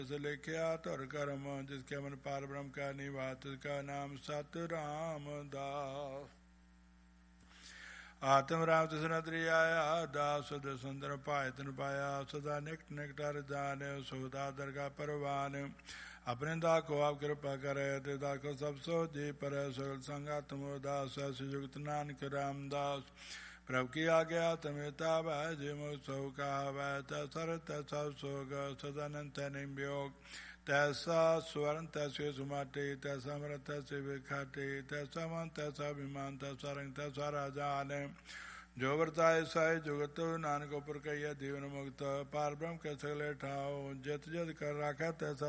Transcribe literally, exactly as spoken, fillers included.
लिखिया तुर कर्म जिसके मन पार ब्रह्म का निवास जिसका नाम सतराम दास। आत्म राम तिसनत्री आया दास सुध सुंदर पाय तन पाया सदा निकट निकटर जान सोदा दरगाह परवान अपने दा को आप कृपा करे तेदा को सब सो जी पर सगल संगात्म दास युक्त नानक रामदास। प्रभु की आज्ञा तमेता वह जिमो सौ का वह तसर तसा सोग सदानंद निम्योग तैसा स्वर्ण तैसे सुमाटे तैसा मृत तैसे विखाटे तैसा मन तैसा विमान तैसा रंग तैसा राजान जो वर्ताए साय जुगत नानक ऊपर कहिए जीवन मुक्त पार ब्रह्म के सगले ठाओ जत जत कर रखा तैसा